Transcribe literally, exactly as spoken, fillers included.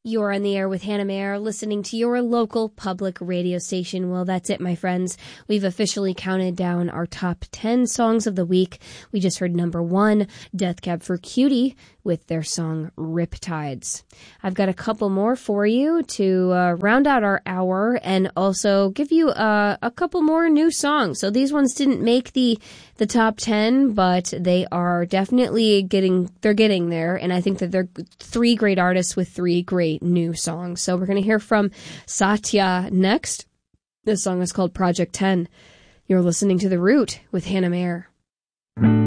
You're on the air with Hannah Mayer, listening to your local public radio station. Well, that's it, my friends. We've officially counted down our top ten songs of the week. We just heard number one, Death Cab for Cutie, with their song Riptides. I've got a couple more for you to uh, round out our hour and also give you uh, a couple more new songs. So these ones didn't make the the top ten, but they are definitely getting, they're getting there. And I think that they're three great artists with three great new songs. So we're going to hear from Satya next. This song is called Project ten. You're listening to The Root with Hannah Mayer.